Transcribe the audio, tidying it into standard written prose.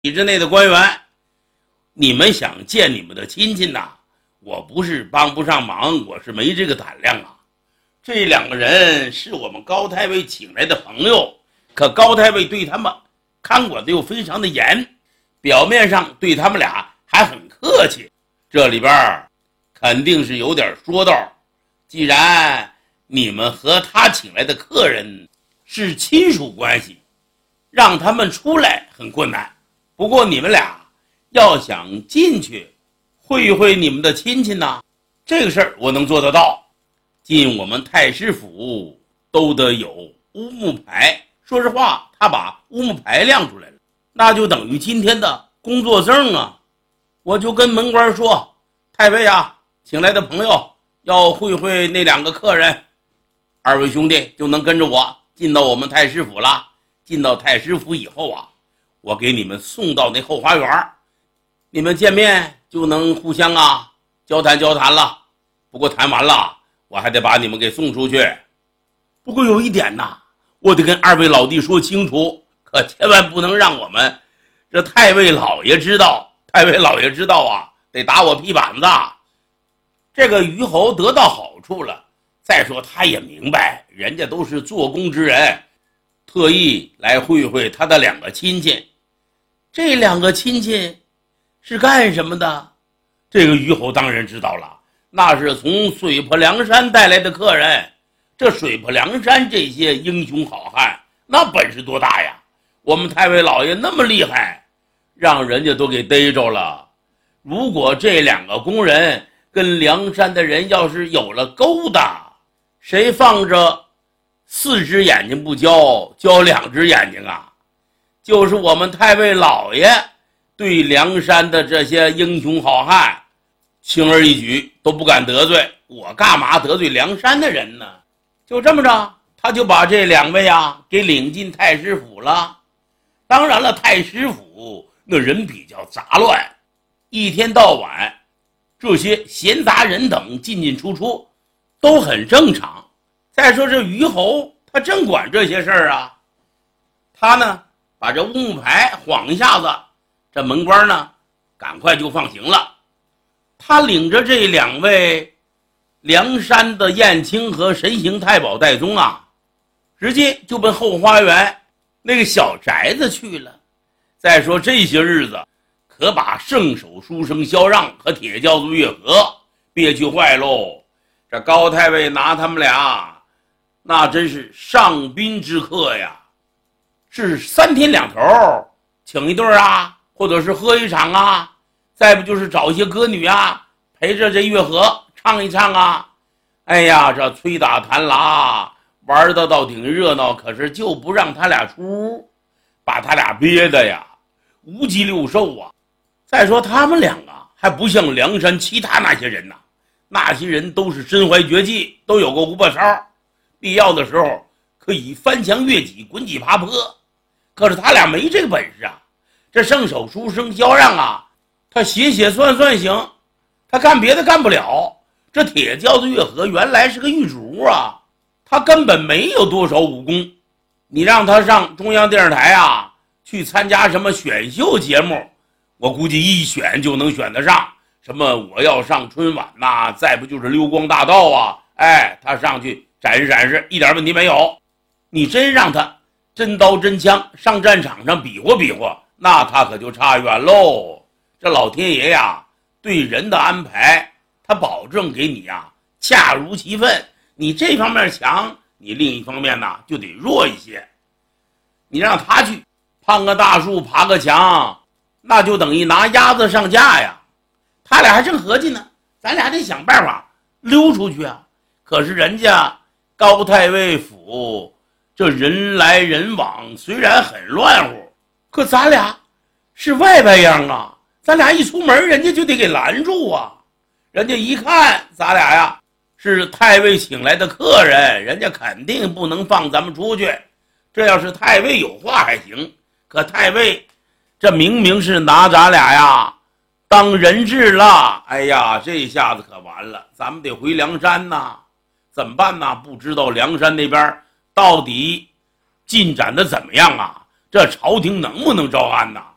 体制内的官员，你们想见你们的亲戚呐，我不是帮不上忙，我是没这个胆量啊。这两个人是我们高太尉请来的朋友，可高太尉对他们看管的又非常的严，表面上对他们俩还很客气，这里边肯定是有点说道。既然你们和他请来的客人是亲属关系，让他们出来很困难。不过你们俩要想进去会一会你们的亲戚呢，这个事儿我能做得到。进我们太师府都得有乌木牌，说实话，他把乌木牌亮出来了，那就等于今天的工作证啊。我就跟门官说，太尉啊，请来的朋友要会会那两个客人，二位兄弟就能跟着我进到我们太师府了。进到太师府以后啊，我给你们送到那后花园，你们见面就能互相交谈了。不过谈完了，我还得把你们给送出去。不过有一点呐，我得跟二位老弟说清楚，可千万不能让我们这太尉老爷知道。太尉老爷知道啊，得打我屁板子。这个虞侯得到好处了，再说他也明白人家都是做工之人，特意来会会他的两个亲戚。这两个亲戚是干什么的？这个虞侯当然知道了，那是从水泊梁山带来的客人。这水泊梁山这些英雄好汉，那本事多大呀！我们太尉老爷那么厉害，让人家都给逮着了。如果这两个工人跟梁山的人要是有了勾搭，谁放着4只眼睛不交，交2只眼睛啊？就是我们太尉老爷对梁山的这些英雄好汉轻而易举都不敢得罪，我干嘛得罪梁山的人呢？就这么着，他就把这两位给领进太师府了。当然了，太师府那人比较杂乱，一天到晚这些闲杂人等进进出出都很正常。再说这虞侯他正管这些事儿啊，他呢把这乌木牌晃一下子，这门官呢赶快就放行了。他领着这两位梁山的燕青和神行太保戴宗直接就奔后花园那个小宅子去了。再说这些日子可把圣手书生萧让和铁轿子月和憋屈坏喽。这高太尉拿他们俩那真是上宾之客呀，是3天2头请一对或者是喝一场再不就是找一些歌女陪着这月和唱一唱哎呀，这吹打弹拉玩得倒挺热闹，可是就不让他俩出屋，把他俩憋的呀无鸡六兽再说他们俩还不像梁山其他那些人那些人都是身怀绝技，都有个五把梢，必要的时候可以翻墙越脊滚几爬坡。可是他俩没这个本事这圣手书生萧让他写算行，他干别的干不了。这铁轿子月和原来是个狱卒他根本没有多少武功。你让他上中央电视台去参加什么选秀节目，我估计一选就能选得上。什么我要上春晚再不就是溜光大道他上去展示一点问题没有。你真让他真刀真枪上战场上比划，那他可就差远喽。这老天爷对人的安排，他保证给你恰如其分。你这方面强，你另一方面就得弱一些。你让他去攀个大树爬个墙，那就等于拿鸭子上架呀。他俩还正合计呢，咱俩得想办法溜出去可是人家高太尉府这人来人往，虽然很乱乎，可咱俩是外边样咱俩一出门人家就得给拦住人家一看咱俩是太尉请来的客人，人家肯定不能放咱们出去。这要是太尉有话还行，可太尉这明明是拿咱俩当人质了。哎呀，这下子可完了，咱们得回梁山怎么办不知道梁山那边到底进展的怎么样这朝廷能不能招安